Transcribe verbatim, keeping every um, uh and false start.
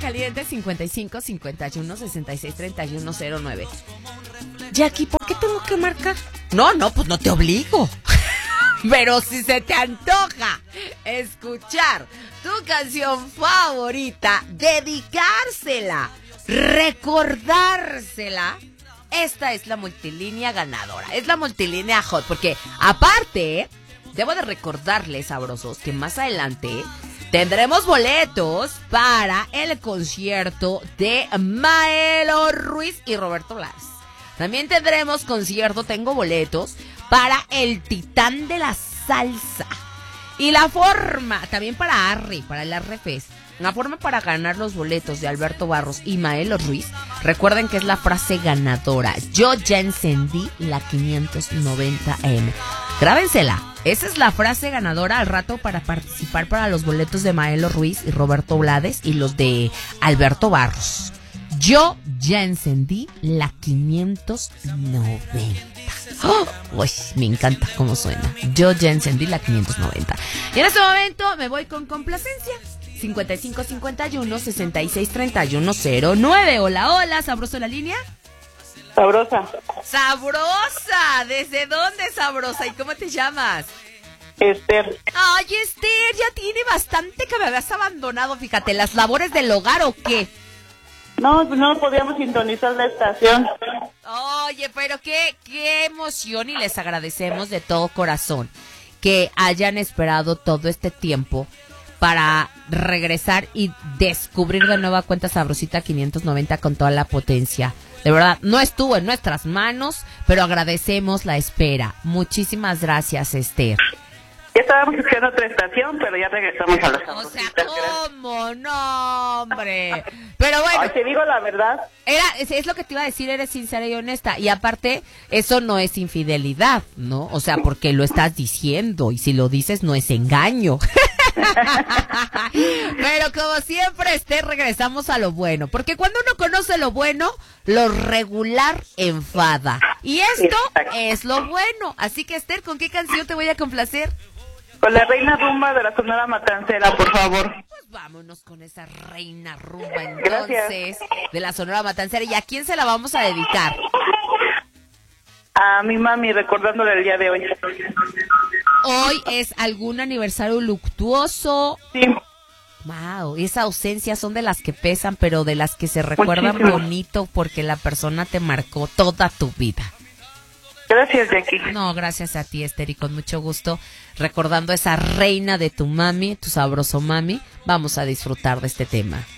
caliente cincuenta y cinco, cincuenta y uno, sesenta y seis, treinta y uno, cero nueve. Jackie, ¿por qué tengo que marcar? No, no, pues no te obligo. Pero si se te antoja escuchar tu canción favorita, dedicársela, recordársela, esta es la multilínea ganadora. Es la multilínea hot, porque aparte, debo de recordarles, sabrosos, que más adelante tendremos boletos para el concierto de Maelo Ruiz y Roberto Blades. También tendremos concierto, tengo boletos para el Titán de la Salsa. Y la forma, también para Arri, para el Arre Fest, la forma para ganar los boletos de Alberto Barros y Maelo Ruiz, recuerden que es la frase ganadora. Yo ya encendí la quinientos noventa eme. Grábensela. Esa es la frase ganadora al rato para participar para los boletos de Maelo Ruiz y Roberto Blades y los de Alberto Barros. Yo ya encendí la quinientos noventa. ¡Oh! Uy, me encanta cómo suena. Yo ya encendí la quinientos noventa. Y en este momento me voy con complacencia. cincuenta y cinco, cincuenta y uno, sesenta y seis, treinta y uno, cero nueve. Hola, hola, ¿sabroso la línea? Sabrosa. ¡Sabrosa! ¿Desde dónde, sabrosa? ¿Y cómo te llamas? Esther. Ay, Esther, ya tiene bastante que me habías abandonado. Fíjate, ¿las labores del hogar o qué? No, pues no podíamos sintonizar la estación. Oye, pero qué, qué emoción, y les agradecemos de todo corazón que hayan esperado todo este tiempo para regresar y descubrir de nueva cuenta Sabrosita quinientos noventa con toda la potencia. De verdad, no estuvo en nuestras manos, pero agradecemos la espera. Muchísimas gracias, Esther. Ya estábamos escuchando otra estación, pero ya regresamos a la O sea, Sabrosita. ¿cómo? No, hombre. Pero bueno. Ay, te digo la verdad. Era, es, es lo que te iba a decir, eres sincera y honesta. Y aparte, eso no es infidelidad, ¿no? O sea, porque lo estás diciendo. Y si lo dices, no es engaño. Pero como siempre, Esther, regresamos a lo bueno. Porque cuando uno conoce lo bueno, lo regular enfada. Y esto Exacto. es lo bueno. Así que, Esther, ¿con qué canción te voy a complacer? Con la Reina Rumba de la Sonora Matancera, por favor. Pues vámonos con esa Reina Rumba, entonces, Gracias. de la Sonora Matancera. ¿Y a quién se la vamos a dedicar? A mi mami, recordándole el día de hoy. Hoy es algún aniversario luctuoso. Sí. Wow, esas ausencias son de las que pesan, pero de las que se recuerdan Muchísimo. bonito porque la persona te marcó toda tu vida. Gracias, Jackie. No, gracias a ti, Esther, y con mucho gusto, recordando a esa reina de tu mami, tu sabroso mami, vamos a disfrutar de este tema.